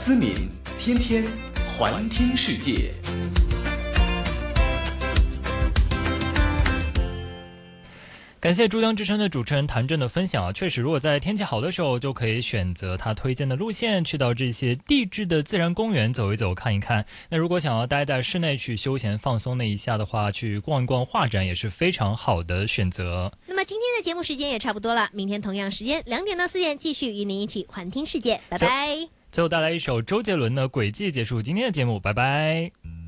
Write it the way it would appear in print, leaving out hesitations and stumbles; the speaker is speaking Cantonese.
思敏，天天环听世界。 感谢珠江之声的主持人谭震的分享啊，确实，如果在天气好的时候，就可以选择他推荐的路线，去到这些地质的自然公园走一走、看一看。那如果想要待在室内去休闲放松那一下的话，去逛一逛画展也是非常好的选择。 那么今天的节目时间也差不多了，明天同样时间2点到4点继续与您一起环听世界，拜拜。 最后带来一首周杰伦的《轨迹》，结束今天的节目，拜拜。